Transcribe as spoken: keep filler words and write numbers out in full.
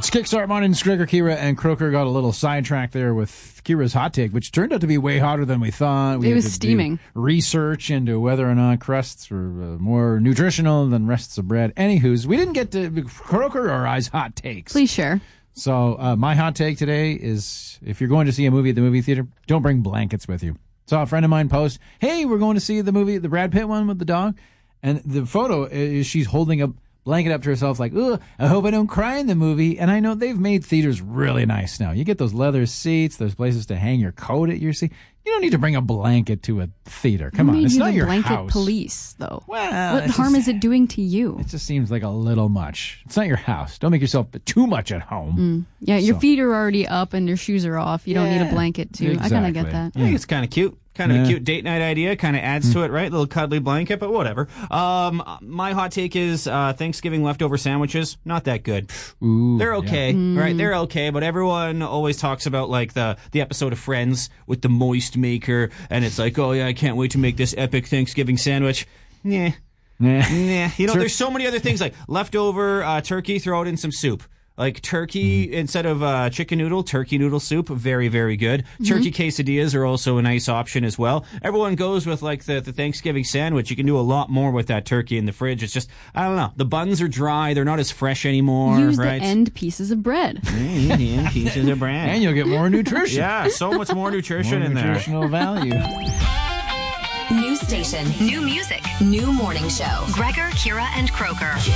It's Kickstart Mornings. Gregor, Kira, and Croker got a little sidetracked there with Kira's hot take, which turned out to be way hotter than we thought. We it had was to steaming. Do research into whether or not crusts were uh, more nutritional than rests of bread. Anywho's, we didn't get to Croker or I's hot takes. Please share. So uh, my hot take today is if you're going to see a movie at the movie theater, don't bring blankets with you. Saw a friend of mine post, hey, we're going to see the movie, the Brad Pitt one with the dog. And the photo is she's holding a blanket up to herself like, ugh, I hope I don't cry in the movie. And I know they've made theaters really nice now. You get those leather seats. There's places to hang your coat at your seat. You don't need to bring a blanket to a theater. Come Who on, made it's you not the your blanket house. Police, though. Well, what it's harm just- is it doing to you? It just seems like a little much. It's not your house. Don't make yourself too much at home. Yeah, your So- feet are already up and your shoes are off. You don't need a Yeah, blanket, too. I kind of get exactly. that. I think it's kind of cute. Kind of Yeah. a cute date night idea. Kind of adds to it, right? Little cuddly blanket, but whatever. Um, my hot take is uh, Thanksgiving leftover sandwiches. Not that good. Ooh, They're okay, Mm. right? They're okay, but everyone always talks about like the the episode of Friends with the moist maker, and it's like, oh yeah, I can't wait to make this epic Thanksgiving sandwich. Nah, Yeah. nah. You know, Tur- there's so many other things like leftover uh, turkey. Throw it in some soup. Like turkey Mm-hmm. instead of uh, chicken noodle, turkey noodle soup, very, very good. Turkey quesadillas are also a nice option as well. Everyone goes with like the, the Thanksgiving sandwich. You can do a lot more with that turkey in the fridge. It's just, I don't know. The buns are dry. They're not as fresh anymore, Use right? the end pieces of bread. Mm, the end pieces of bread. And you'll get more nutrition. Yeah, so much more nutrition More in there. nutritional value. New station, new music, new morning show. Gregor, Kira, and Croker.